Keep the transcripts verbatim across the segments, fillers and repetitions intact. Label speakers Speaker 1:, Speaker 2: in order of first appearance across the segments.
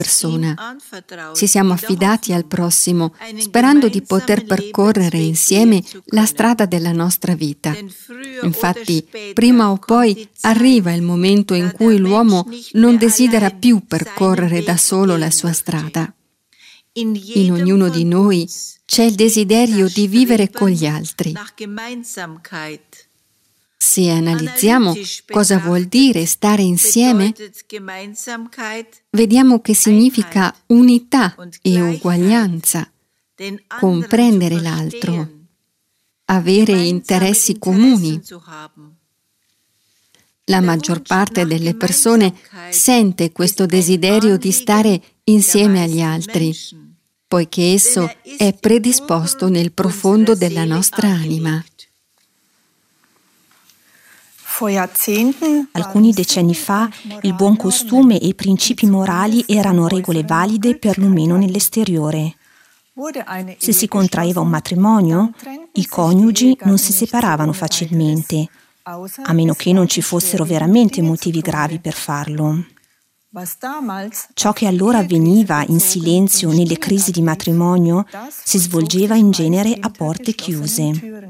Speaker 1: persona. Ci siamo affidati al prossimo, sperando di poter percorrere insieme la strada della nostra vita. Infatti, prima o poi arriva il momento in cui l'uomo non desidera più percorrere da solo la sua strada. In ognuno di noi c'è il desiderio di vivere con gli altri. Se analizziamo cosa vuol dire stare insieme, vediamo che significa unità e uguaglianza, comprendere l'altro, avere interessi comuni. La maggior parte delle persone sente questo desiderio di stare insieme agli altri, poiché esso è predisposto nel profondo della nostra anima.
Speaker 2: Alcuni decenni fa il buon costume e i principi morali erano regole valide perlomeno nell'esteriore. Se si contraeva un matrimonio, i coniugi non si separavano facilmente, a meno che non ci fossero veramente motivi gravi per farlo. Ciò che allora avveniva in silenzio nelle crisi di matrimonio si svolgeva in genere a porte chiuse.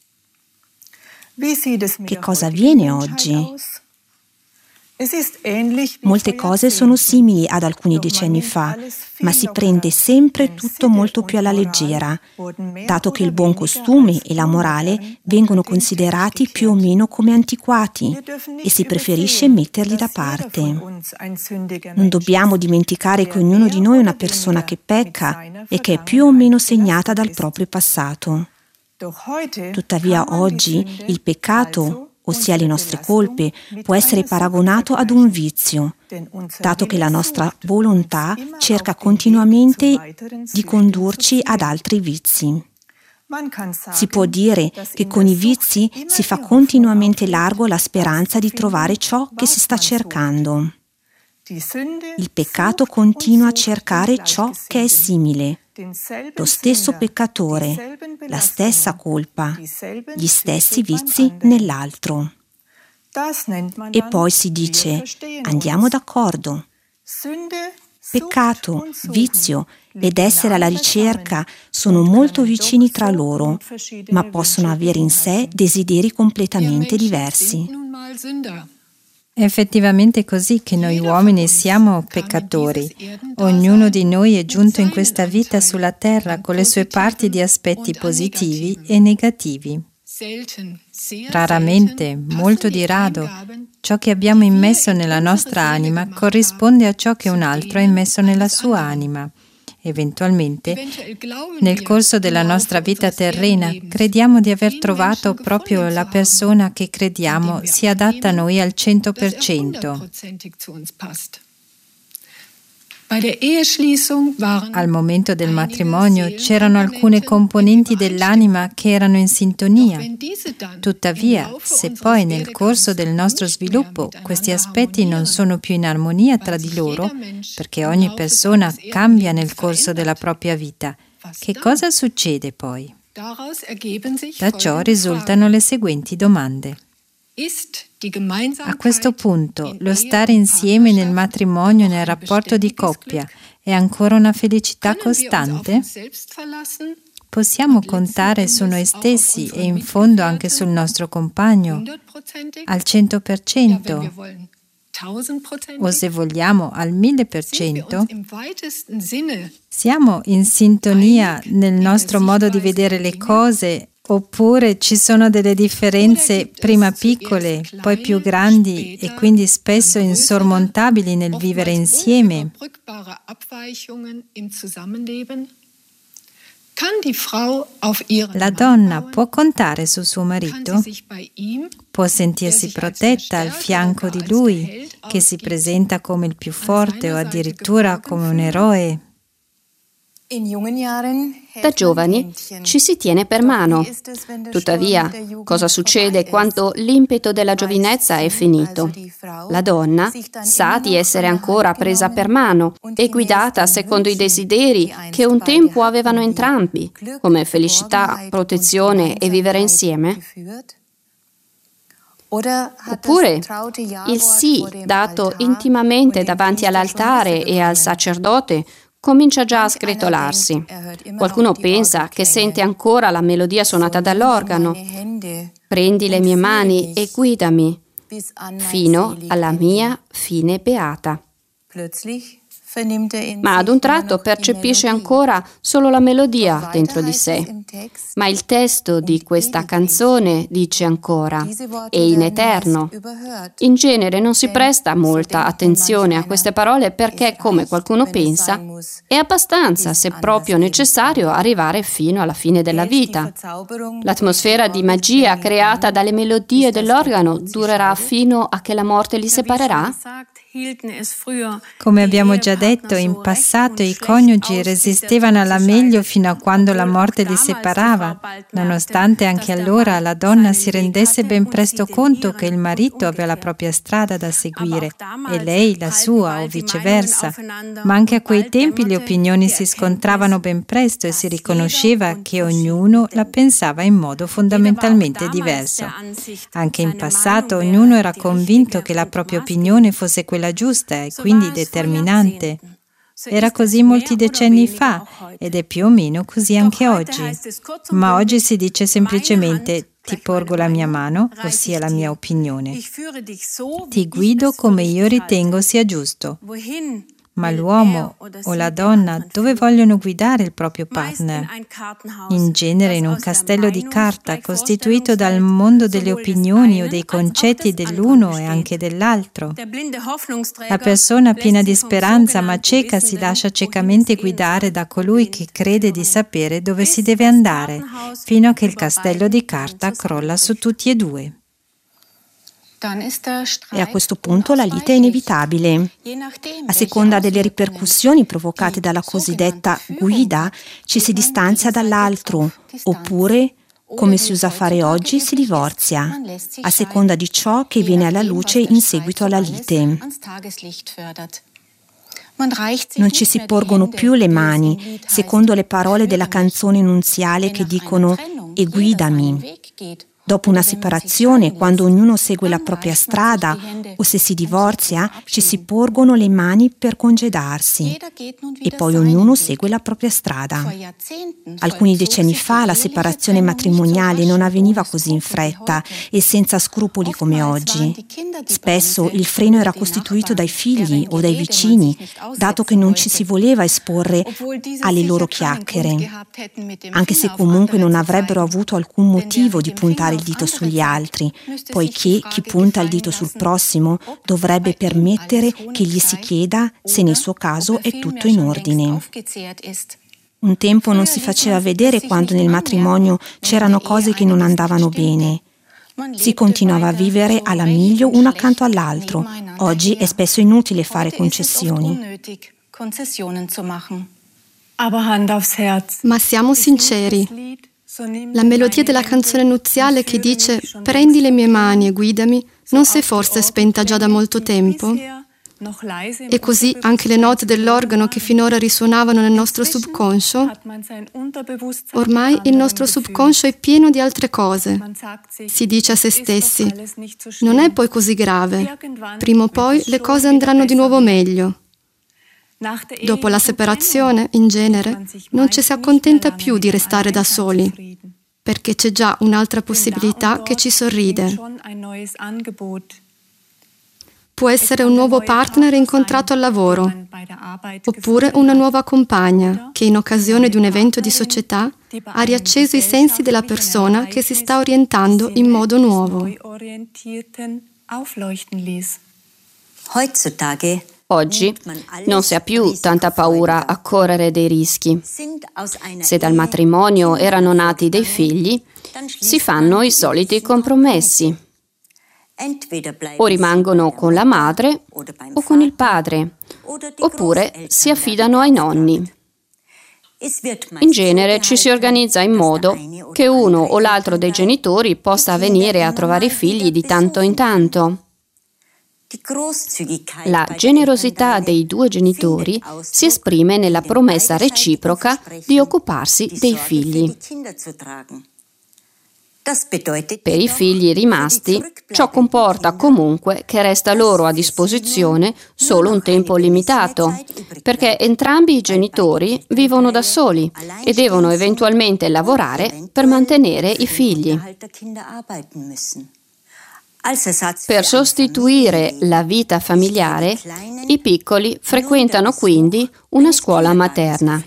Speaker 2: Che cosa avviene oggi? Molte cose sono simili ad alcuni decenni fa, ma si prende sempre tutto molto più alla leggera, dato che il buon costume e la morale vengono considerati più o meno come antiquati e si preferisce metterli da parte. Non dobbiamo dimenticare che ognuno di noi è una persona che pecca e che è più o meno segnata dal proprio passato. Tuttavia oggi il peccato, ossia le nostre colpe, può essere paragonato ad un vizio, dato che la nostra volontà cerca continuamente di condurci ad altri vizi. Si può dire che con i vizi si fa continuamente largo la speranza di trovare ciò che si sta cercando. Il peccato continua a cercare ciò che è simile. Lo stesso peccatore, la stessa colpa, gli stessi vizi nell'altro. E poi si dice, andiamo d'accordo. Peccato, vizio ed essere alla ricerca sono molto vicini tra loro, ma possono avere in sé desideri completamente diversi.
Speaker 3: È effettivamente così che noi uomini siamo peccatori. Ognuno di noi è giunto in questa vita sulla terra con le sue parti di aspetti positivi e negativi. Raramente, molto di rado, ciò che abbiamo immesso nella nostra anima corrisponde a ciò che un altro ha immesso nella sua anima. Eventualmente, nel corso della nostra vita terrena, crediamo di aver trovato proprio la persona che crediamo sia adatta a noi al cento per cento. Al momento del matrimonio c'erano alcune componenti dell'anima che erano in sintonia. Tuttavia, se poi nel corso del nostro sviluppo questi aspetti non sono più in armonia tra di loro, perché ogni persona cambia nel corso della propria vita, che cosa succede poi? Da ciò risultano le seguenti domande. A questo punto, lo stare insieme nel matrimonio e nel rapporto di coppia è ancora una felicità costante? Possiamo contare su noi stessi e in fondo anche sul nostro compagno al cento per cento? O se vogliamo al mille per cento? Siamo in sintonia nel nostro modo di vedere le cose? Oppure ci sono delle differenze prima piccole, poi più grandi e quindi spesso insormontabili nel vivere insieme? La donna può contare su suo marito? Può sentirsi protetta al fianco di lui, che si presenta come il più forte o addirittura come un eroe?
Speaker 4: Da giovani ci si tiene per mano. Tuttavia, cosa succede quando l'impeto della giovinezza è finito? La donna sa di essere ancora presa per mano e guidata secondo i desideri che un tempo avevano entrambi, come felicità, protezione e vivere insieme. Oppure il sì dato intimamente davanti all'altare e al sacerdote comincia già a scretolarsi. Qualcuno pensa che sente ancora la melodia suonata dall'organo. Prendi le mie mani e guidami fino alla mia fine beata. Ma ad un tratto percepisce ancora solo la melodia dentro di sé. Ma il testo di questa canzone dice ancora, e in eterno. In genere non si presta molta attenzione a queste parole perché, come qualcuno pensa, è abbastanza, se proprio necessario, arrivare fino alla fine della vita. L'atmosfera di magia creata dalle melodie dell'organo durerà fino a che la morte li separerà?
Speaker 3: Come abbiamo già detto, in passato i coniugi resistevano alla meglio fino a quando la morte li separava, nonostante anche allora la donna si rendesse ben presto conto che il marito aveva la propria strada da seguire e lei la sua, o viceversa. Ma anche a quei tempi le opinioni si scontravano ben presto e si riconosceva che ognuno la pensava in modo fondamentalmente diverso. Anche in passato ognuno era convinto che la propria opinione fosse quella giusta e quindi determinante. Era così molti decenni fa ed è più o meno così anche oggi. Ma oggi si dice semplicemente ti porgo la mia mano, ossia la mia opinione. Ti guido come io ritengo sia giusto. Ma l'uomo o la donna dove vogliono guidare il proprio partner? In genere in un castello di carta costituito dal mondo delle opinioni o dei concetti dell'uno e anche dell'altro. La persona piena di speranza ma cieca si lascia ciecamente guidare da colui che crede di sapere dove si deve andare, fino a che il castello di carta crolla su tutti e due.
Speaker 2: E a questo punto la lite è inevitabile. A seconda delle ripercussioni provocate dalla cosiddetta guida, ci si distanzia dall'altro, oppure, come si usa fare oggi, si divorzia, a seconda di ciò che viene alla luce in seguito alla lite. Non ci si porgono più le mani, secondo le parole della canzone nuziale che dicono «e guidami». Dopo una separazione, quando ognuno segue la propria strada o se si divorzia, ci si porgono le mani per congedarsi e poi ognuno segue la propria strada. Alcuni decenni fa la separazione matrimoniale non avveniva così in fretta e senza scrupoli come oggi. Spesso il freno era costituito dai figli o dai vicini, dato che non ci si voleva esporre alle loro chiacchiere, anche se comunque non avrebbero avuto alcun motivo di puntare il dito sugli altri, poiché chi punta il dito sul prossimo dovrebbe permettere che gli si chieda se nel suo caso è tutto in ordine. Un tempo non si faceva vedere quando nel matrimonio c'erano cose che non andavano bene. Si continuava a vivere alla miglio uno accanto all'altro. Oggi è spesso inutile fare concessioni.
Speaker 1: Ma siamo sinceri. La melodia della canzone nuziale che dice «Prendi le mie mani e guidami» non si è forse spenta già da molto tempo? E così anche le note dell'organo che finora risuonavano nel nostro subconscio? Ormai il nostro subconscio è pieno di altre cose. Si dice a se stessi «Non è poi così grave, prima o poi le cose andranno di nuovo meglio». Dopo la separazione, in genere, non ci si accontenta più di restare da soli, perché c'è già un'altra possibilità che ci sorride. Può essere un nuovo partner incontrato al lavoro, oppure una nuova compagna che in occasione di un evento di società ha riacceso i sensi della persona che si sta orientando in modo nuovo.
Speaker 4: Oggi non si ha più tanta paura a correre dei rischi. Se dal matrimonio erano nati dei figli, si fanno i soliti compromessi. O rimangono con la madre o con il padre, oppure si affidano ai nonni. In genere ci si organizza in modo che uno o l'altro dei genitori possa venire a trovare i figli di tanto in tanto. La generosità dei due genitori si esprime nella promessa reciproca di occuparsi dei figli. Per i figli rimasti, ciò comporta comunque che resta loro a disposizione solo un tempo limitato, perché entrambi i genitori vivono da soli e devono eventualmente lavorare per mantenere i figli. Per sostituire la vita familiare, i piccoli frequentano quindi una scuola materna.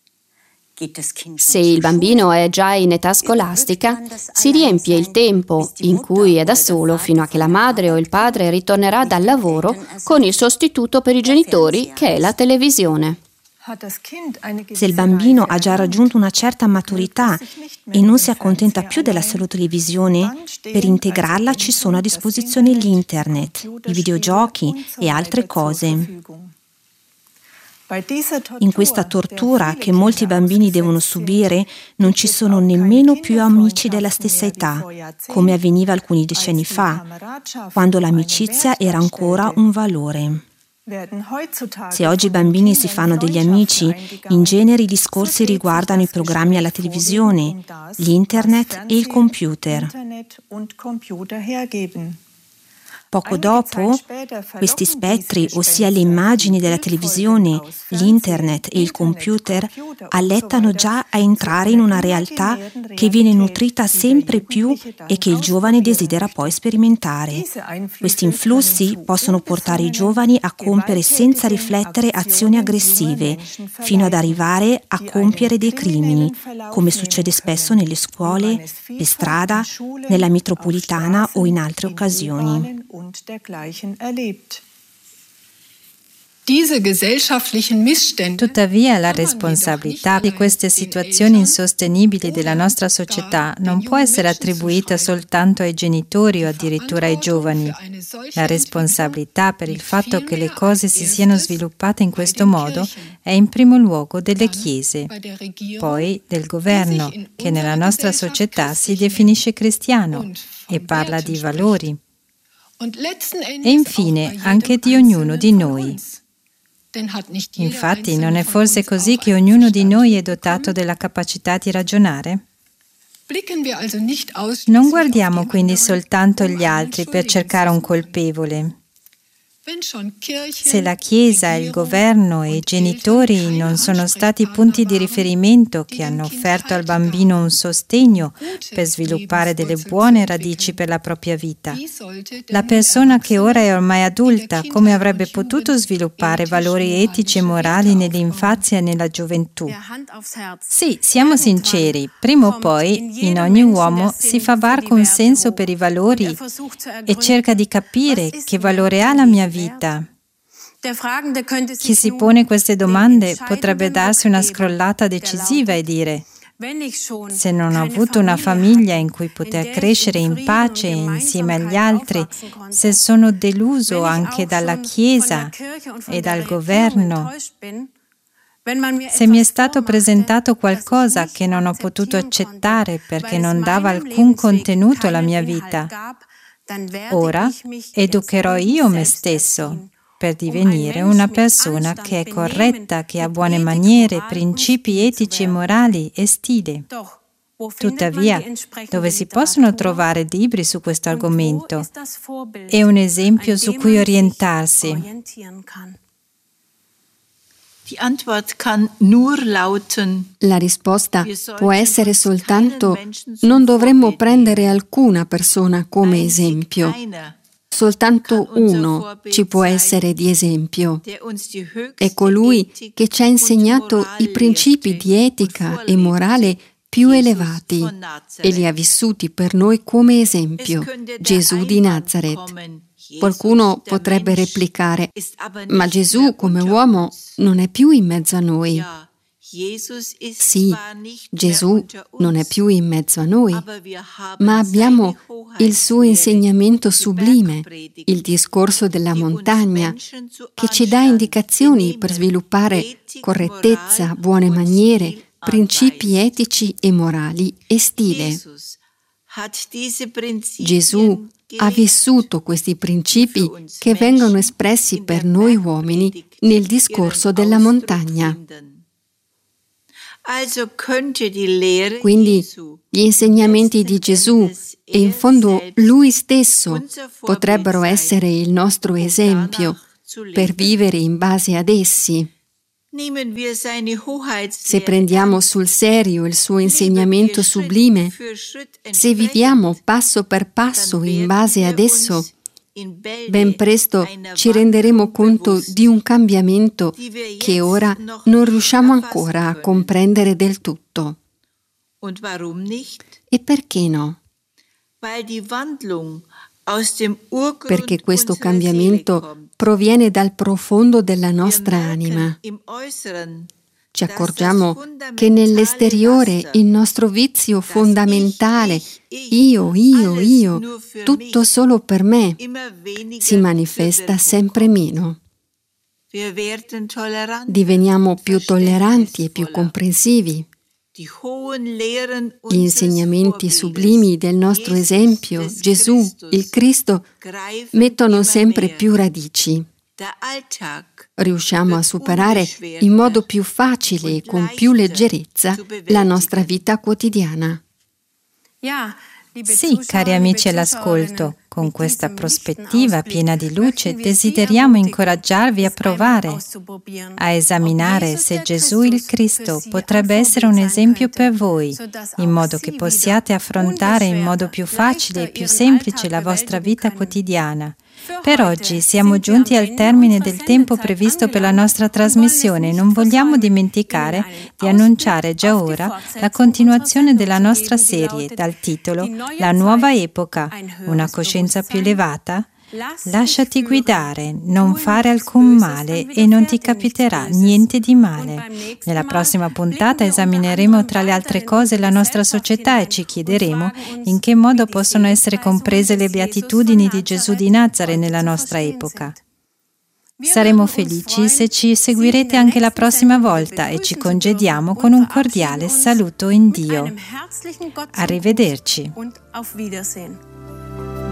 Speaker 4: Se il bambino è già in età scolastica, si riempie il tempo in cui è da solo fino a che la madre o il padre ritornerà dal lavoro con il sostituto per i genitori, che è la televisione.
Speaker 2: Se il bambino ha già raggiunto una certa maturità e non si accontenta più della sola televisione, per integrarla ci sono a disposizione l'internet, i videogiochi e altre cose. In questa tortura che molti bambini devono subire non ci sono nemmeno più amici della stessa età, come avveniva alcuni decenni fa, quando l'amicizia era ancora un valore. Se oggi i bambini si fanno degli amici, in genere i discorsi riguardano i programmi alla televisione, l'internet e il computer. Poco dopo, questi spettri, ossia le immagini della televisione, l'internet e il computer, allettano già a entrare in una realtà che viene nutrita sempre più e che il giovane desidera poi sperimentare. Questi influssi possono portare i giovani a compiere senza riflettere azioni aggressive, fino ad arrivare a compiere dei crimini, come succede spesso nelle scuole, per strada, nella metropolitana o in altre occasioni.
Speaker 3: Tuttavia, la responsabilità di queste situazioni insostenibili della nostra società non può essere attribuita soltanto ai genitori o addirittura ai giovani. La responsabilità per il fatto che le cose si siano sviluppate in questo modo è in primo luogo delle chiese, poi del governo, che nella nostra società si definisce cristiano e parla di valori. E infine anche di ognuno di noi. Infatti, non è forse così che ognuno di noi è dotato della capacità di ragionare? Non guardiamo quindi soltanto gli altri per cercare un colpevole. Se la Chiesa, il governo e i genitori non sono stati punti di riferimento che hanno offerto al bambino un sostegno per sviluppare delle buone radici per la propria vita, la persona che ora è ormai adulta, come avrebbe potuto sviluppare valori etici e morali nell'infanzia e nella gioventù? Sì, siamo sinceri, prima o poi in ogni uomo si fa varco un senso per i valori e cerca di capire che valore ha la mia vita. Vita. Chi si pone queste domande potrebbe darsi una scrollata decisiva e dire: se non ho avuto una famiglia in cui poter crescere in pace insieme agli altri, se sono deluso anche dalla Chiesa e dal governo, se mi è stato presentato qualcosa che non ho potuto accettare perché non dava alcun contenuto alla mia vita, ora educherò io me stesso per divenire una persona che è corretta, che ha buone maniere, principi etici e morali e stile. Tuttavia, dove si possono trovare libri su questo argomento e un esempio su cui orientarsi?
Speaker 1: La risposta può essere soltanto: non dovremmo prendere alcuna persona come esempio. Soltanto uno ci può essere di esempio. È colui che ci ha insegnato i principi di etica e morale più elevati e li ha vissuti per noi come esempio: Gesù di Nazaret. Qualcuno potrebbe replicare: ma Gesù come uomo non è più in mezzo a noi. Sì, Gesù non è più in mezzo a noi, ma abbiamo il suo insegnamento sublime, il discorso della montagna, che ci dà indicazioni per sviluppare correttezza, buone maniere, principi etici e morali e stile. Gesù ha vissuto questi principi che vengono espressi per noi uomini nel discorso della montagna. Quindi gli insegnamenti di Gesù e in fondo Lui stesso potrebbero essere il nostro esempio per vivere in base ad essi. Se prendiamo sul serio il suo insegnamento sublime, se viviamo passo per passo in base ad esso, ben presto ci renderemo conto di un cambiamento che ora non riusciamo ancora a comprendere del tutto. E perché no? Perché questo cambiamento proviene dal profondo della nostra anima. Ci accorgiamo che nell'esteriore il nostro vizio fondamentale, io, io, io, tutto solo per me, si manifesta sempre meno. Diveniamo più tolleranti e più comprensivi. Gli insegnamenti sublimi del nostro esempio, Gesù, il Cristo, mettono sempre più radici. Riusciamo a superare in modo più facile e con più leggerezza la nostra vita quotidiana.
Speaker 3: Sì, cari amici all'ascolto, con questa prospettiva piena di luce desideriamo incoraggiarvi a provare, a esaminare se Gesù il Cristo potrebbe essere un esempio per voi, in modo che possiate affrontare in modo più facile e più semplice la vostra vita quotidiana. Per oggi siamo giunti al termine del tempo previsto per la nostra trasmissione e non vogliamo dimenticare di annunciare già ora la continuazione della nostra serie dal titolo La nuova epoca, una coscienza più elevata? Lasciati guidare, non fare alcun male e non ti capiterà niente di male. Nella prossima puntata esamineremo tra le altre cose la nostra società e ci chiederemo in che modo possono essere comprese le beatitudini di Gesù di Nazaret nella nostra epoca. Saremo felici se ci seguirete anche la prossima volta e ci congediamo con un cordiale saluto in Dio. Arrivederci.